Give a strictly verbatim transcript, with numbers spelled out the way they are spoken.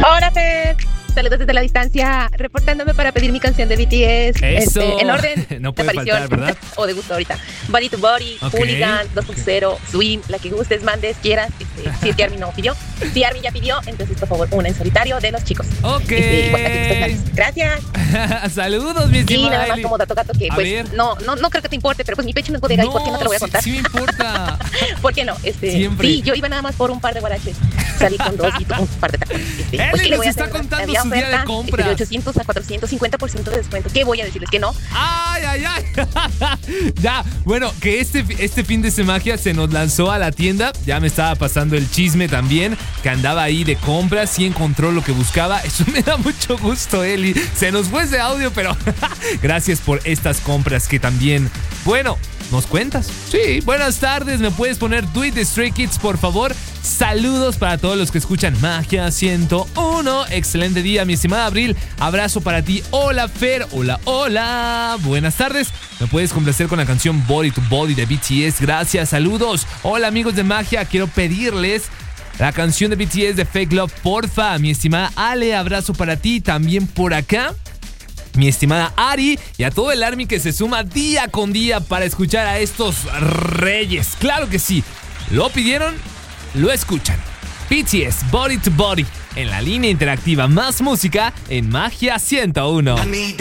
Hola, Fer. Saludos desde la distancia, reportándome para pedir mi canción de B T S. Eso. Este, en orden No de puede aparición faltar, ¿verdad? o de gusto ahorita. Body to Body, Ok. Hooligan, dos punto cero, Swim, la que gustes, mandes, quieras. Este, si es que Armin no pidió. Si Armin ya pidió, entonces por favor, una en solitario de los chicos. Ok. Este, igual, aquí estoy feliz. Gracias. Saludos, mi Y estimada nada más Eli. como dato gato que A pues ver. no, no, no creo que te importe, pero pues mi pecho no es bodega y por qué no te lo voy a sí- contar. Sí, me importa. ¿Por qué no? Este, Siempre. Sí, yo iba nada más por un par de guaraches. Salí con dos y un par de tacos. Este, Eli pues, ¿qué le les voy a está hacer, verdad? contando Había su día de oferta, este, compras. de ochocientos a cuatrocientos cincuenta por ciento de descuento. ¿Qué voy a decirles que no? ¡Ay, ay, ay! Ya, bueno, que este, este fin de Semagia se nos lanzó a la tienda. Ya me estaba pasando el chisme también, que andaba ahí de compras y encontró lo que buscaba. Eso me da mucho gusto, Eli. Se nos fue ese audio, pero gracias por estas compras que también, bueno, ¿nos cuentas? Sí, buenas tardes. ¿Me puedes poner Do It de Stray Kids, por favor? Saludos para todos los que escuchan Magia ciento uno. Excelente día, mi estimada Abril. Abrazo para ti. Hola, Fer. Hola, hola. Buenas tardes. ¿Me puedes complacer con la canción Body to Body de B T S? Gracias, saludos. Hola, amigos de Magia. Quiero pedirles la canción de B T S de Fake Love, porfa. Mi estimada Ale, abrazo para ti. También por acá, mi estimada Ari, y a todo el Army que se suma día con día para escuchar a estos reyes. Claro que sí, lo pidieron, lo escuchan. B T S, Body to Body, en la línea interactiva. Más música en Magia ciento uno.